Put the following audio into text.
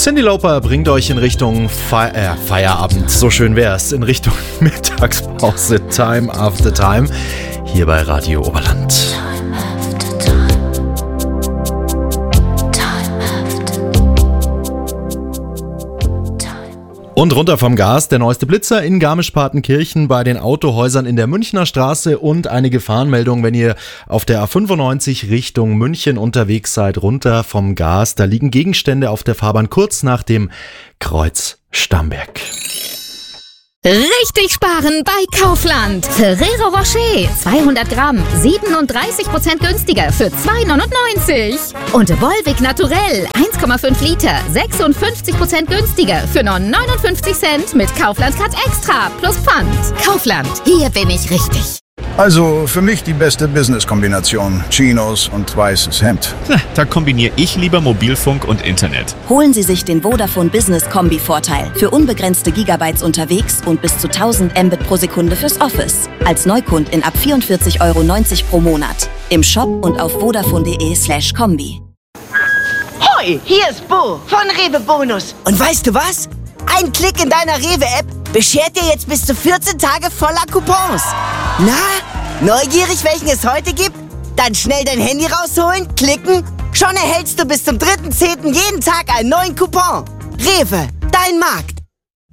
Cyndi Lauper bringt euch in Richtung Feierabend, so schön wär's, in Richtung Mittagspause, Time After Time, hier bei Radio Oberland. Und runter vom Gas, der neueste Blitzer in Garmisch-Partenkirchen bei den Autohäusern in der Münchner Straße und eine Gefahrenmeldung, wenn ihr auf der A95 Richtung München unterwegs seid, runter vom Gas. Da liegen Gegenstände auf der Fahrbahn kurz nach dem Kreuz Starnberg. Richtig sparen bei Kaufland. Ferrero Rocher 200 Gramm, 37% günstiger für 2,99. Und Volvic Naturell 1,5 Liter, 56% günstiger für nur 59 Cent mit Kaufland Cut Extra plus Pfand. Kaufland, hier bin ich richtig. Also für mich die beste Business-Kombination. Chinos und weißes Hemd. Da kombiniere ich lieber Mobilfunk und Internet. Holen Sie sich den Vodafone Business Kombi-Vorteil. Für unbegrenzte Gigabytes unterwegs und bis zu 1000 Mbit pro Sekunde fürs Office. Als Neukundin ab 44,90 € pro Monat. Im Shop und auf vodafone.de/kombi. Hoi, hier ist Bo von Rewe Bonus. Und weißt du was? Ein Klick in deiner Rewe-App beschert dir jetzt bis zu 14 Tage voller Coupons. Na, neugierig, welchen es heute gibt? Dann schnell dein Handy rausholen, klicken. Schon erhältst du bis zum 3.10. jeden Tag einen neuen Coupon. Rewe, dein Markt.